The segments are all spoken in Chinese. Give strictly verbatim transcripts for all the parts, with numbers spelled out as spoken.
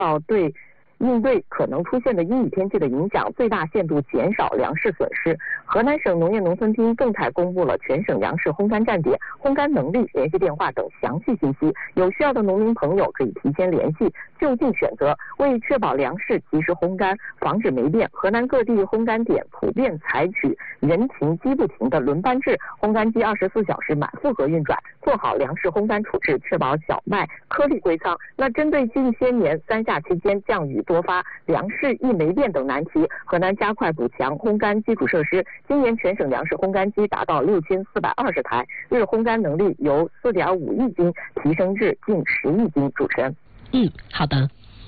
对应对可能出现的阴雨天气的影响，最大限度减少粮食损失。河南省农业农村厅动态公布了全省粮食烘干站点、烘干能力、联系电话等详细信息，有需要的农民朋友可以提前联系，就近选择。为确保粮食及时烘干，防止霉变，河南各地烘干点普遍采取人停机不停的轮班制，烘干机二十四小时满负荷运转，做好粮食烘干处置，确保小麦颗粒归仓。那针对近些年三夏期间降雨多发、粮食易霉变等难题，河南加快补强烘干基础设施。今年全省粮食烘干机达到六千四百二十台，日烘干能力由四点五亿斤提升至近十亿斤。主持人， 嗯，好的。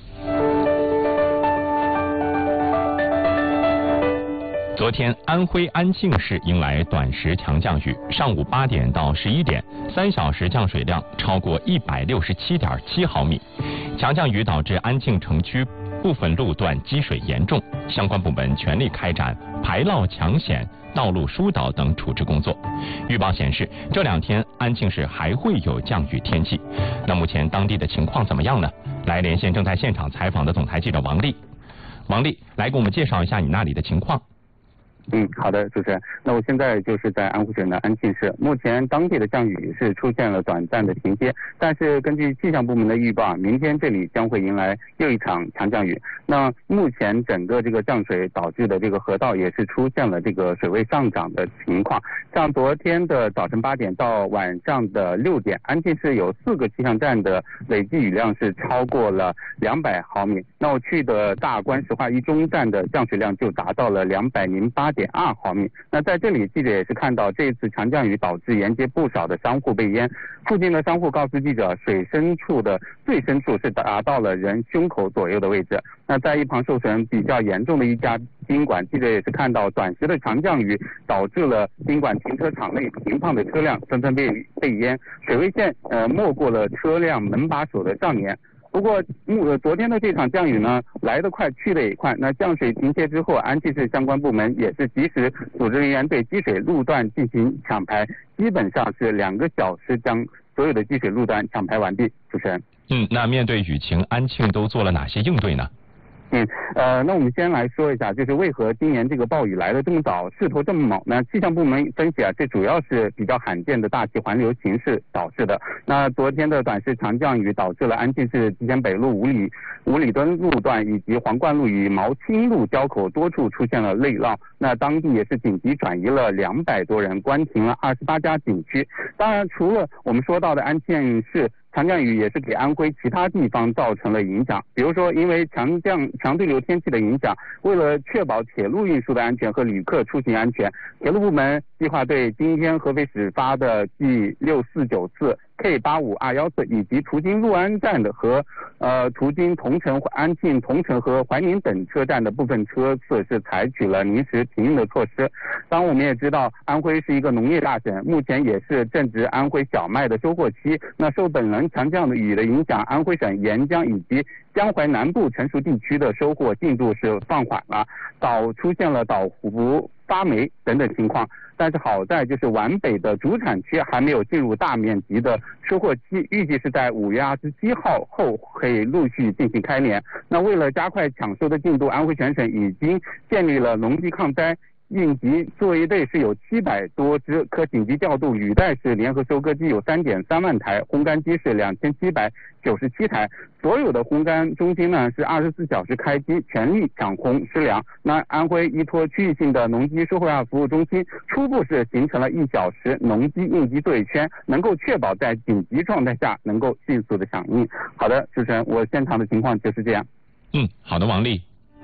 昨天，安徽安庆市迎来短时强降雨，上午八点到十一点，三小时降水量超过一百六十七点七毫米。强降雨导致安庆城区部分路段积水严重，相关部门全力开展排涝抢险、道路疏导等处置工作。预报显示，这两天安庆市还会有降雨天气。那目前当地的情况怎么样呢？来连线正在现场采访的总台记者王丽。王丽，来给我们介绍一下你那里的情况。 嗯，好的，主持人。那我现在就是在安徽省的安庆市，目前当地的降雨是出现了短暂的停歇，但是根据气象部门的预报，明天这里将会迎来又一场强降雨。那目前整个这个降水导致的这个河道也是出现了这个水位上涨的情况。像昨天的早晨八点到晚上的六点，安庆市有四个气象站的累计雨量是超过了两百毫米。那我去的大关石化一中站的降水量就达到了两百零八点二毫米。那在这里，记者也是看到这次强降雨导致沿街不少的商户被淹，附近的商户告诉记者，水深处的最深处是达到了人胸口左右的位置。那在一旁受损比较严重的一家宾馆，记者也是看到短时的强降雨导致了宾馆停车场内停放的车辆纷纷被被淹，水位线呃没过了车辆门把手的上沿。不过，呃，昨天的这场降雨呢，来得快，去得也快。那降水停歇之后，安庆市相关部门也是及时组织人员对积水路段进行抢排，基本上是两个小时将所有的积水路段抢排完毕。主持人， 嗯，那面对雨情，安庆都做了哪些应对呢？ 嗯，呃，那我们先来说一下，就是为何今年这个暴雨来得这么早，势头这么猛呢？气象部门分析啊，这主要是比较罕见的大气环流形势导致的。那昨天的短时强降雨导致了安庆市集贤北路五里五里墩路段以及皇冠路与毛青路交口多处出现了内涝，那当地也是紧急转移了两百多人，关停了二十八家景区。当然，除了我们说到的安庆市，强降雨也是给安徽其他地方造成了影响，比如说因为强降强对流天气的影响，为了确保铁路运输的安全和旅客出行安全，铁路部门计划对今天合肥始发的 G 六四九次、K 八五二一次以及途经六安站的和呃途经桐城、安庆、桐城和怀宁等车站的部分车次是采取了临时停运的措施。当然，我们也知道安徽是一个农业大省，目前也是正值安徽小麦的收获期。那受本轮强降的雨的影响，安徽省沿江以及江淮南部成熟地区的收获进度是放缓了，导出现了倒伏、发霉等等情况。但是好在就是皖北的主产区还没有进入大面积的收获期，预计是在五月二十七号后可以陆续进行开镰。那为了加快抢收的进度，安徽全省已经建立了农机抗灾应急作业队，是有七百多支，可紧急调度履带式联合收割机有 三点三万台，烘干机是两千七百九十七台。所有的烘干中心呢是二十四小时开机，全力抢烘湿粮。那安徽依托区域性的农机售后亚服务中心，初步是形成了一小时农机应急作业圈，能够确保在紧急状态下能够迅速的响应。好的，主持人，我现场的情况就是这样。 嗯，好的，王丽。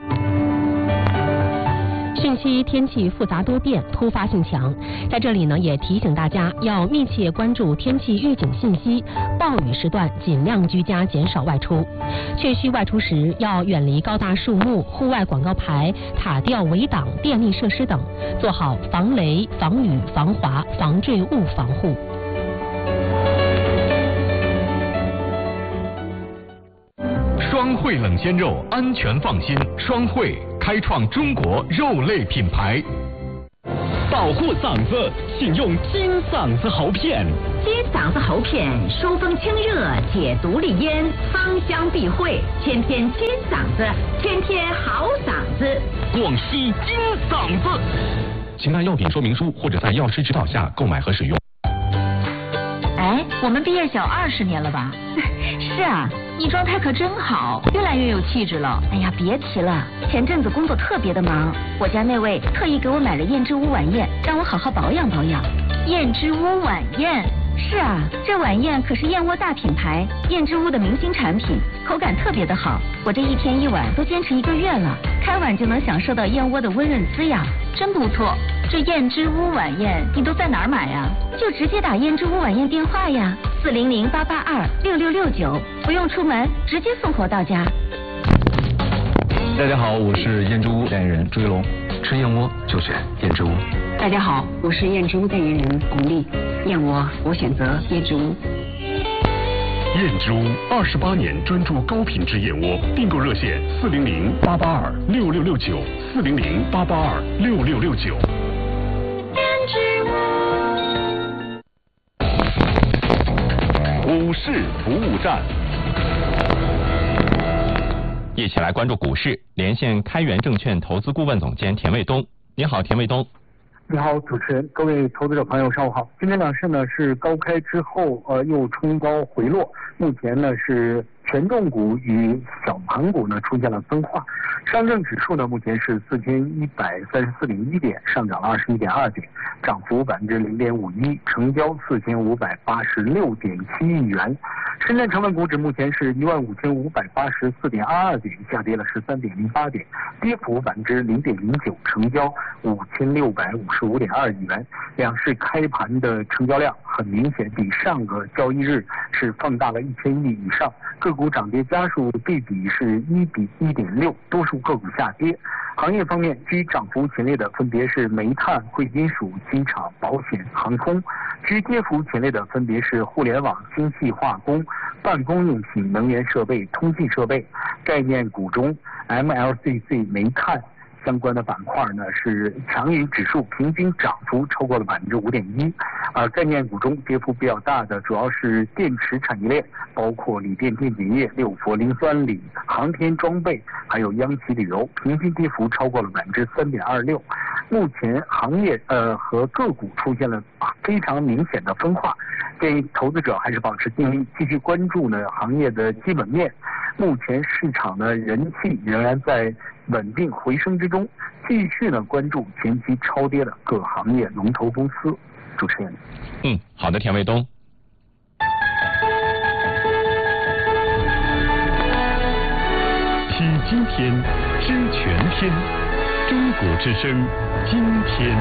汛期天气复杂多变，突发性强，在这里呢也提醒大家要密切关注天气预警信息，暴雨时段尽量居家，减少外出。确需外出时要远离高大树木、户外广告牌、塔吊围挡、电力设施等，做好防雷、防雨、防滑、防坠物防护。 双汇冷鲜肉，安全放心。双汇开创中国肉类品牌。 保护嗓子，请用金嗓子喉片。 鸡嗓子喉片，疏风清热，解毒利咽，芳香避秽，天天金嗓子，天天好嗓子。 广西金嗓子。 请看药品说明书或者在药师指导下购买和使用。 哎，我们毕业小二十年了吧？是啊，你状态可真好，越来越有气质了。哎呀，别提了，前阵子工作特别的忙，我家那位特意给我买了燕之屋晚宴，让我好好保养保养。燕之屋晚宴？是啊，这晚宴可是燕窝大品牌燕之屋的明星产品，口感特别的好。我这一天一碗都坚持一个月了，开碗就能享受到燕窝的温润滋养，真不错。这燕之屋晚宴你都在哪儿买呀？就直接打燕之屋晚宴电话呀，四零零八八二六六六九，不用出门，直接送货到家。 大家好，我是燕之屋代言人朱一龙，吃燕窝就选燕之屋。 大家好，我是燕之屋代言人巩俐，燕窝我选择燕之屋。 燕之屋二十八年专注高品质燕窝，订购热线四零零八八二六六六九，四零零八八二六六六九。股市服务站， 一起来关注股市，连线开源证券投资顾问总监田卫东。你好，田卫东。 你好，主持人，各位投资者朋友，上午好。今天两市呢是高开之后，呃，又冲高回落，目前呢是权重股与小盘股呢出现了分化。上证指数呢目前是四千一百三十四点一点，上涨了二十一点二点，涨幅百分之零点五一，成交四千五百八十六点七亿元。深圳成分股指目前是一万五千五百八十四点二二点，下跌了十三点零八点，跌幅百分之零点零九，成交五千六百五十五点二亿元。两市开盘的成交量很明显比上个交易日是放大了一千亿以上，个股涨跌家数对比是一比一点六，多数个股下跌。行业方面，居涨幅前列的分别是煤炭、贵金属、机场、保险、航空；居跌幅前列的分别是互联网、精细化工、办公用品、能源设备、通信设备。概念股中 M L C C 煤炭相关的板块呢是强于指数，平均涨幅超过了百分之五点一。而概念股中跌幅比较大的主要是电池产业链，包括锂电电解液、六氟磷酸锂、航天装备，还有央企旅游，平均跌幅超过了百分之三点二六。目前行业呃和个股出现了非常明显的分化，建议投资者还是保持定力，继续关注呢行业的基本面。目前市场的人气仍然在稳定回升之中，继续呢关注前期超跌的各行业龙头公司。主持人， 嗯，好的，田卫东。 听今天，知全天，中国之声，今天。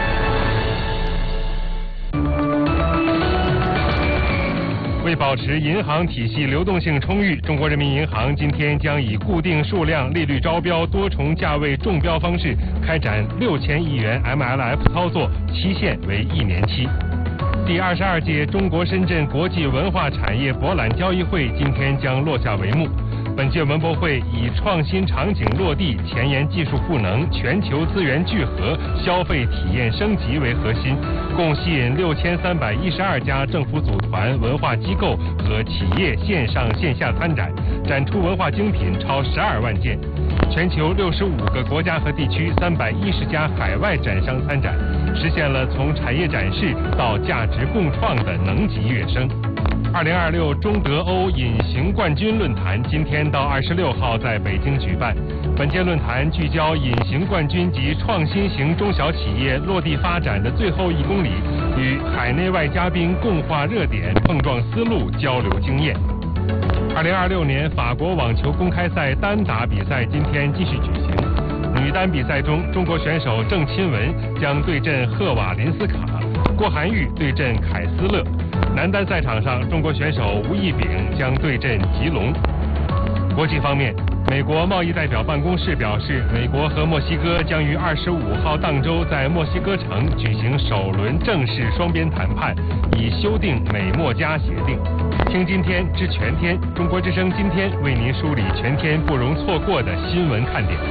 为保持银行体系流动性充裕，中国人民银行今天将以固定数量利率招标、多重价位中标方式开展六千亿元 M L F 操作，期限为一年期。第二十二届中国深圳国际文化产业博览交易会今天将落下帷幕。本届文博会以创新场景落地、前沿技术赋能、全球资源聚合、消费体验升级为核心，共吸引六千三百一十二家政府组团、文化机构和企业线上线下参展，展出文化精品超十二万件。全球六十五个国家和地区三百一十家海外展商参展，实现了从产业展示到价值共创的能级跃升。二零二六中德欧隐形冠军论坛今天到二十六号在北京举办。本届论坛聚焦隐形冠军及创新型中小企业落地发展的最后一公里，与海内外嘉宾共话热点，碰撞思路，交流经验。二零二六年法国网球公开赛单打比赛今天继续举行。女单比赛中，中国选手郑钦文将对阵赫瓦林斯卡，郭涵玉对阵凯斯勒。男单赛场上，中国选手吴亦丙将对阵吉隆。国际方面，美国贸易代表办公室表示，美国和墨西哥将于二十五号当周在墨西哥城举行首轮正式双边谈判，以修订美墨加协定。听今天知全天，中国之声今天为您梳理全天不容错过的新闻看点。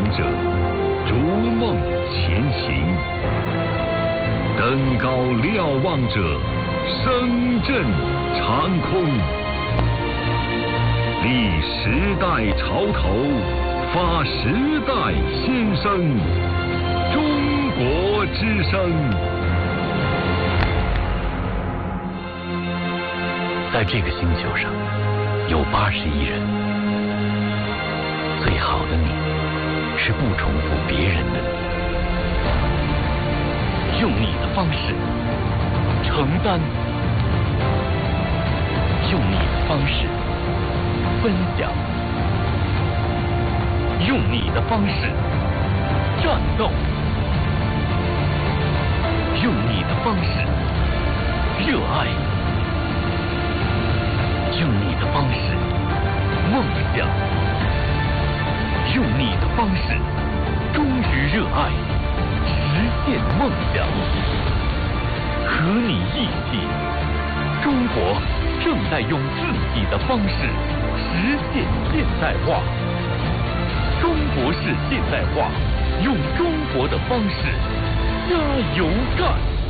者，逐梦前行；登高瞭望者，声震长空。立时代潮头，发时代心声。中国之声。 在这个星球上，有八十亿人。最好的你，是不重复别人的你，用你的方式承担，用你的方式分享，用你的方式战斗，用你的方式热爱，用你的方式梦想，用你的方式忠于热爱，实现梦想。和你一起，中国正在用自己的方式实现现代化。中国式现代化，用中国的方式加油干。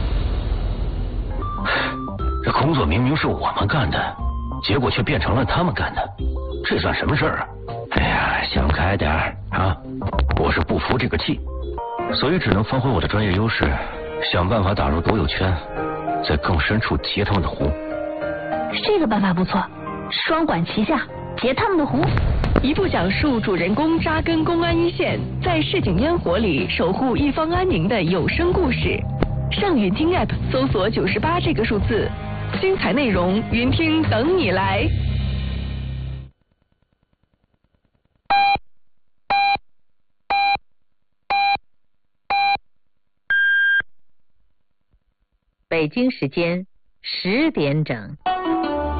这工作明明是我们干的，结果却变成了他们干的，这算什么事儿啊？哎呀，想开点儿啊！我是不服这个气，所以只能发挥我的专业优势，想办法打入独有圈，在更深处截他们的湖。 这个办法不错，双管齐下，截他们的湖。 一部讲述主人公扎根公安一线，在市井烟火里守护一方安宁的有声故事。上云听 App 搜索九十八这个数字，精彩内容云听等你来。 北京时间十点整。